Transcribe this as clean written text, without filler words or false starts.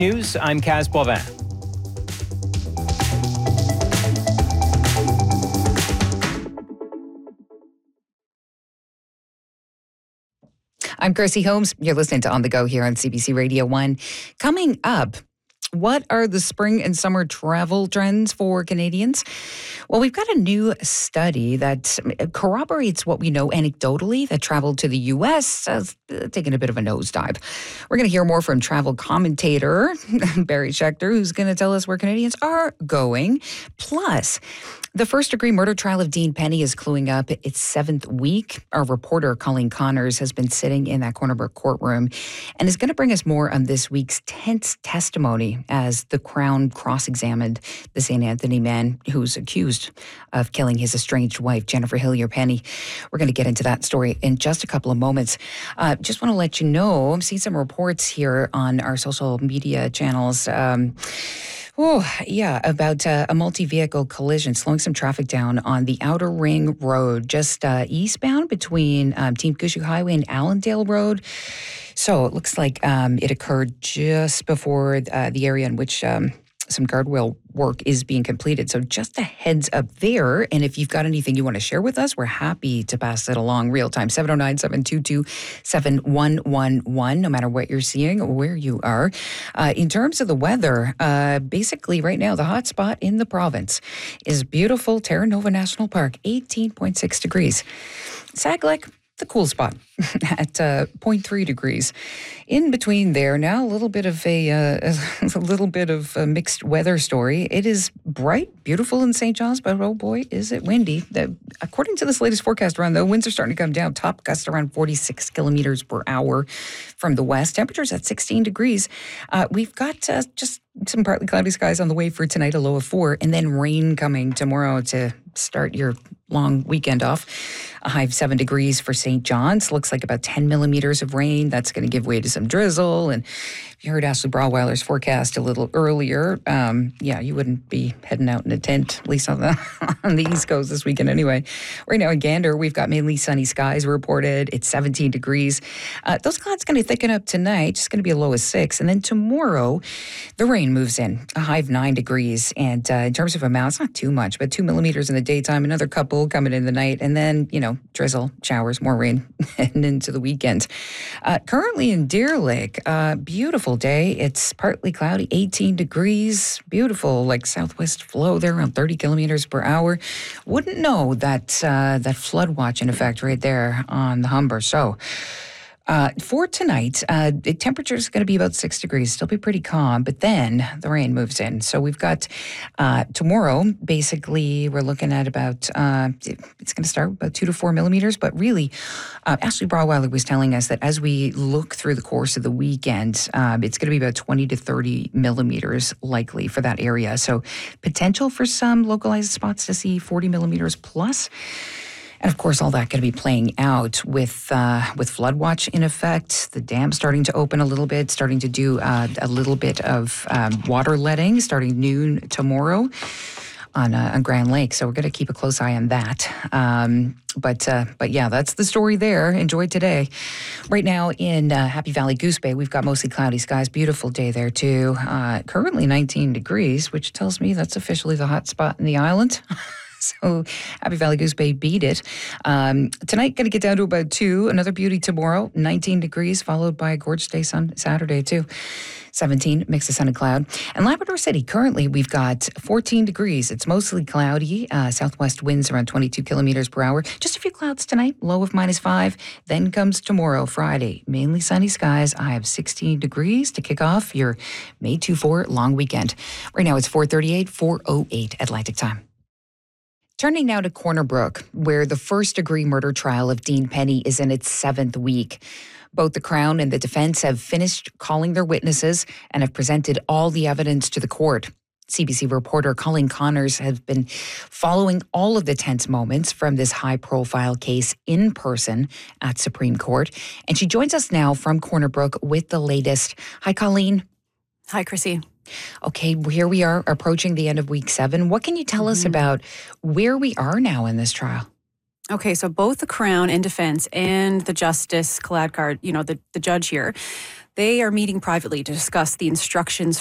News, I'm Kaz Boivin. I'm Chrissy Holmes. You're listening to On the Go here on CBC Radio 1. Coming up, what are the spring and summer travel trends for Canadians? Well, we've got a new study that corroborates what we know anecdotally that travel to the U.S. has taken a bit of a nosedive. We're going to hear more from travel commentator Barry Schechter, who's going to tell us where Canadians are going. Plus, the first-degree murder trial of Dean Penny is cluing up its 7th week. Our reporter, Colleen Connors, has been sitting in that Corner Brook courtroom and is going to bring us more on this week's tense testimony as the Crown cross-examined the St. Anthony man who's accused of killing his estranged wife, Jennifer Hillier Penny. We're going to get into that story in just a couple of moments. Just want to let you know, I'm seeing some reports here on our social media channels. About a multi-vehicle collision slowing some traffic down on the Outer Ring Road, just eastbound between Team Gushue Highway and Allendale Road. So it looks like it occurred just before the area in which some guardrail work is being completed. So just a heads up there. And if you've got anything you want to share with us, we're happy to pass it along real time. 709-722-7111, no matter what you're seeing or where you are. In terms of the weather, basically right now, the hot spot in the province is beautiful Terra Nova National Park, 18.6 degrees. Saglec, the cool spot at 0.3 degrees. In between there, now a little bit of a mixed weather story. It is bright, beautiful in St. John's, but oh boy, is it windy. According to this latest forecast run, though, winds are starting to come down. Top gusts around 46 kilometers per hour from the west. Temperatures at 16 degrees. We've got just some partly cloudy skies on the way for tonight, a low of 4, and then rain coming tomorrow to start your long weekend off. A high of 7 degrees for St. John's. Looks like about 10 millimeters of rain. That's going to give way to some drizzle. And if you heard Ashley Brawweiler's forecast a little earlier, you wouldn't be heading out in a tent, at least on the East Coast this weekend anyway. Right now in Gander, we've got mainly sunny skies reported. It's 17 degrees. Those clouds going to thicken up tonight. Just going to be a low of 6. And then tomorrow, the rain moves in, a high of 9 degrees. And in terms of amount, it's not too much, but 2 millimeters in the daytime, another couple coming in the night, and then, drizzle, showers, more rain, and into the weekend. Currently in Deer Lake, beautiful day. It's partly cloudy, 18 degrees, beautiful, like southwest flow there around 30 kilometers per hour. Wouldn't know that flood watch in effect right there on the Humber. So, for tonight, the temperature is going to be about 6 degrees, still be pretty calm, but then the rain moves in. So we've got tomorrow, basically, we're looking at about, it's going to start with about 2 to 4 millimeters, but really, Ashley Brawweiler was telling us that as we look through the course of the weekend, it's going to be about 20 to 30 millimeters likely for that area. So potential for some localized spots to see 40 millimeters plus. And of course, all that going to be playing out with flood watch in effect. The dam starting to open a little bit, starting to do a little bit of water letting starting noon tomorrow on Grand Lake. So we're going to keep a close eye on that. But yeah, that's the story there. Enjoy today. Right now in Happy Valley Goose Bay, we've got mostly cloudy skies. Beautiful day there too. Currently 19 degrees, which tells me that's officially the hot spot in the island. So Happy Valley Goose Bay beat it. Tonight, going to get down to about 2. Another beauty tomorrow, 19 degrees, followed by a gorgeous day Saturday too. 17, mix of sun and cloud. And Labrador City, currently we've got 14 degrees. It's mostly cloudy. Southwest winds around 22 kilometers per hour. Just a few clouds tonight, low of -5. Then comes tomorrow, Friday, mainly sunny skies. I have 16 degrees to kick off your May 2-4 long weekend. Right now it's 4:38, 4:08 Atlantic time. Turning now to Corner Brook, where the first-degree murder trial of Dean Penny is in its 7th week. Both the Crown and the defense have finished calling their witnesses and have presented all the evidence to the court. CBC reporter Colleen Connors has been following all of the tense moments from this high-profile case in person at Supreme Court. And she joins us now from Corner Brook with the latest. Hi, Colleen. Hi, Chrissy. Okay, here we are approaching the end of week 7. What can you tell us about where we are now in this trial? Okay, so both the Crown and defense and the Justice Kaladkar, the judge here, They are meeting privately to discuss the instructions